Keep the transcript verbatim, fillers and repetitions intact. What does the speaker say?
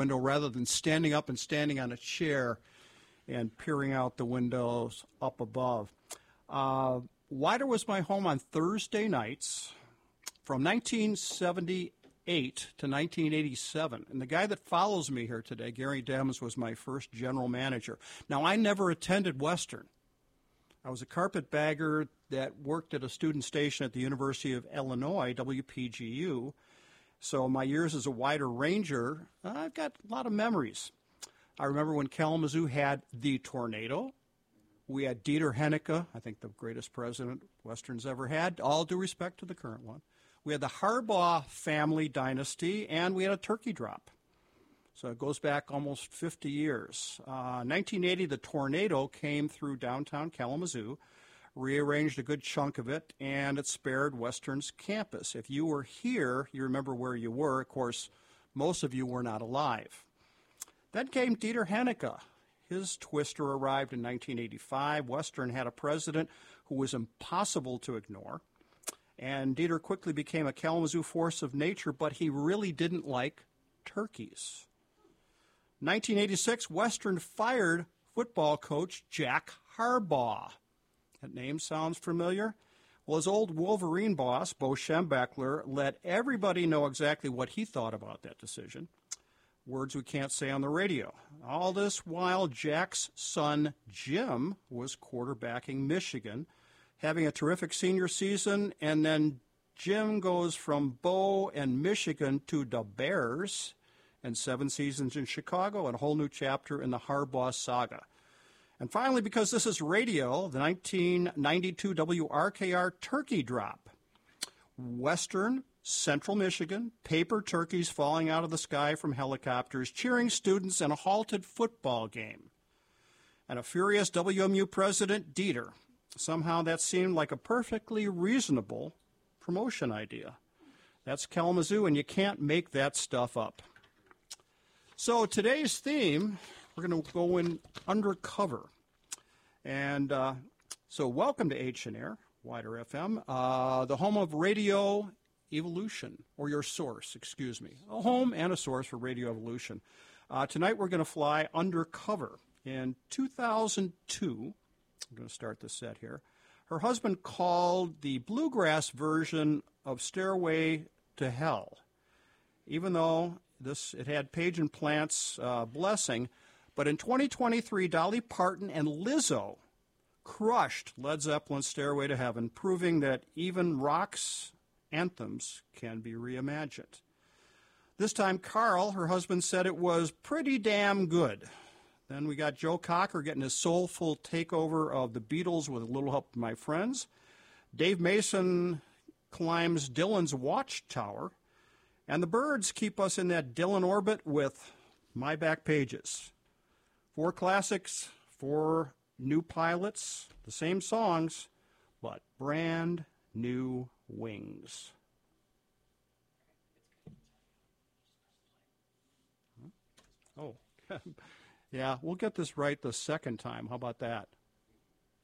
window rather than standing up and standing on a chair and peering out the windows up above. Uh, Wider was my home on Thursday nights from nineteen seventy-eight to nineteen eighty-seven. And the guy that follows me here today, Gary Dems, was my first general manager. Now, I never attended Western. I was a carpetbagger that worked at a student station at the University of Illinois, W P G U. So my years as a Wider Ranger, I've got a lot of memories. I remember when Kalamazoo had the tornado. We had Dieter Hennecke, I think the greatest president Western's ever had, all due respect to the current one. We had the Harbaugh family dynasty, and we had a turkey drop. So it goes back almost fifty years. Uh, nineteen eighty, the tornado came through downtown Kalamazoo, rearranged a good chunk of it, and it spared Western's campus. If you were here, you remember where you were. Of course, most of you were not alive. Then came Dieter Hennecke. His twister arrived in nineteen eighty-five. Western had a president who was impossible to ignore. And Dieter quickly became a Kalamazoo force of nature, but he really didn't like turkeys. nineteen eighty-six, Western fired football coach Jack Harbaugh. That name sounds familiar? Well, his old Wolverine boss, Bo Schembechler, let everybody know exactly what he thought about that decision. Words we can't say on the radio. All this while Jack's son, Jim, was quarterbacking Michigan, having a terrific senior season, and then Jim goes from Bo and Michigan to the Bears, and seven seasons in Chicago, and a whole new chapter in the Harbaugh saga. And finally, because this is radio, the nineteen ninety-two W R K R turkey drop. Western, Central Michigan, paper turkeys falling out of the sky from helicopters, cheering students in a halted football game. And a furious W M U president, Dieter. Somehow that seemed like a perfectly reasonable promotion idea. That's Kalamazoo, and you can't make that stuff up. So today's theme, we're going to go in undercover. And uh, so welcome to H and R, Wider F M, uh, the home of radio evolution, or your source, excuse me. A home and a source for radio evolution. Uh, tonight we're going to fly undercover. In two thousand two, I'm going to start the set here, her husband called the bluegrass version of Stairway to Hell. Even though this it had Page and Plant's uh, blessing, but in twenty twenty-three, Dolly Parton and Lizzo crushed Led Zeppelin's Stairway to Heaven, proving that even rock's anthems can be reimagined. This time, Carl, her husband, said it was pretty damn good. Then we got Joe Cocker getting his soulful takeover of the Beatles with a little help from my friends. Dave Mason climbs Dylan's watchtower. And the Byrds keep us in that Dylan orbit with My Back Pages. Four classics, four new pilots, the same songs, but brand new wings. Oh, yeah, we'll get this right the second time. How about that?